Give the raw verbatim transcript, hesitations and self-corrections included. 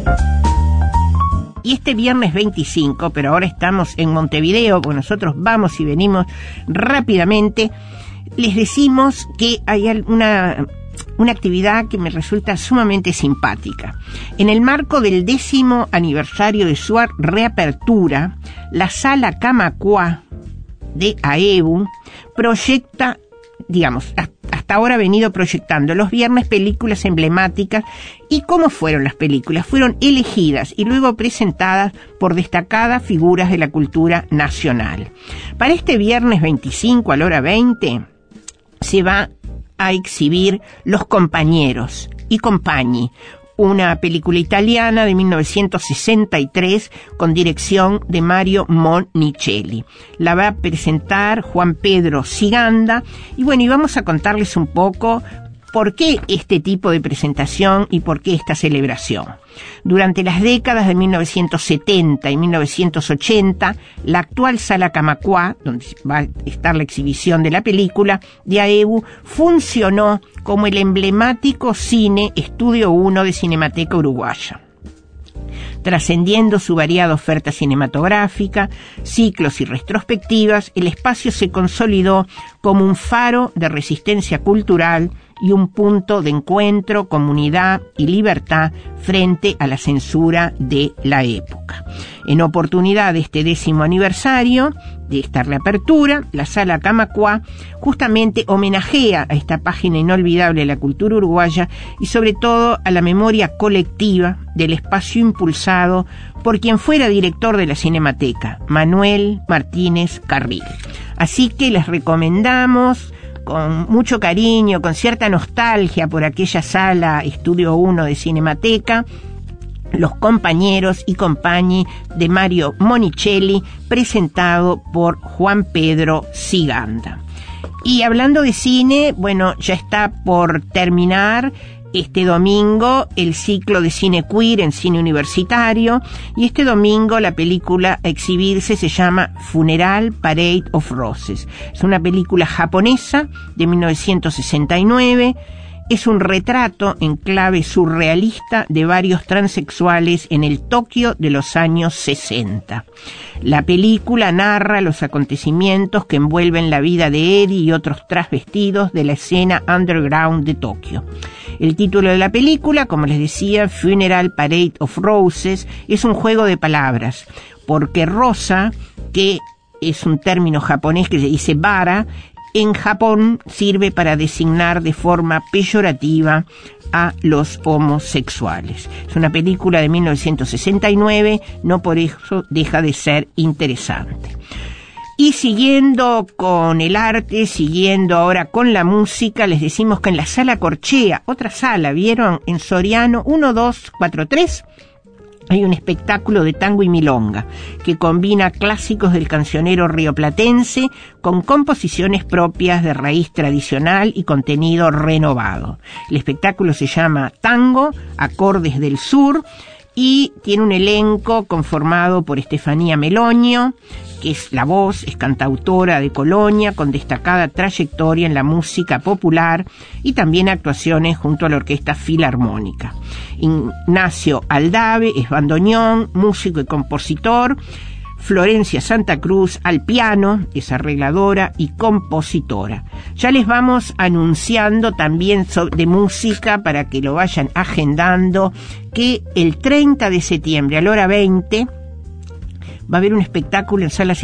Y este viernes veinticinco, pero ahora estamos en Montevideo, porque nosotros vamos y venimos rápidamente, les decimos que hay una, una actividad que me resulta sumamente simpática. En el marco del décimo aniversario de su reapertura, la Sala Camacuá de AEBU proyecta, digamos, hasta ahora ha venido proyectando los viernes películas emblemáticas. ¿Y cómo fueron las películas? Fueron elegidas y luego presentadas por destacadas figuras de la cultura nacional. Para este viernes veinticinco a la hora veinte se va a exhibir Los Compañeros y Compagni, una película italiana de mil novecientos sesenta y tres con dirección de Mario Monicelli. La va a presentar Juan Pedro Ciganda y bueno, y vamos a contarles un poco por qué este tipo de presentación y por qué esta celebración. Durante las décadas de mil novecientos setenta y mil novecientos ochenta, la actual Sala Camacuá, donde va a estar la exhibición de la película de AEBU, funcionó como el emblemático Cine Estudio uno de Cinemateca Uruguaya. Trascendiendo su variada oferta cinematográfica, ciclos y retrospectivas, el espacio se consolidó como un faro de resistencia cultural y un punto de encuentro, comunidad y libertad frente a la censura de la época. En oportunidad de este décimo aniversario de esta reapertura, la Sala Camacuá justamente homenajea a esta página inolvidable de la cultura uruguaya y sobre todo a la memoria colectiva del espacio impulsado por quien fuera director de la Cinemateca, Manuel Martínez Carril. Así que les recomendamos con mucho cariño, con cierta nostalgia por aquella Sala Estudio uno de Cinemateca, Los Compañeros y Compagni de Mario Monicelli, presentado por Juan Pedro Ciganda. Y hablando de cine, bueno, ya está por terminar este domingo el ciclo de cine queer en cine universitario, y este domingo la película a exhibirse se llama Funeral Parade of Roses. Es una película japonesa de mil novecientos sesenta y nueve. Es un retrato en clave surrealista de varios transexuales en el Tokio de los años sesenta. La película narra los acontecimientos que envuelven la vida de Eddie y otros transvestidos de la escena underground de Tokio. El título de la película, como les decía, Funeral Parade of Roses, es un juego de palabras, porque rosa, que es un término japonés que se dice bara, en Japón sirve para designar de forma peyorativa a los homosexuales. Es una película de mil novecientos sesenta y nueve, no por eso deja de ser interesante. Y siguiendo con el arte, siguiendo ahora con la música, les decimos que en la Sala Corchea, otra sala, ¿vieron? En Soriano uno dos cuatro tres, hay un espectáculo de tango y milonga que combina clásicos del cancionero rioplatense con composiciones propias de raíz tradicional y contenido renovado. El espectáculo se llama Tango, Acordes del Sur, y tiene un elenco conformado por Estefanía Meloño, que es la voz, es cantautora de Colonia, con destacada trayectoria en la música popular y también actuaciones junto a la Orquesta Filarmónica. Ignacio Aldave es bandoneón, músico y compositor. Florencia Santa Cruz al piano, es arregladora y compositora. Ya les vamos anunciando también de música para que lo vayan agendando, que el treinta de septiembre a la hora veinte va a haber un espectáculo en Sala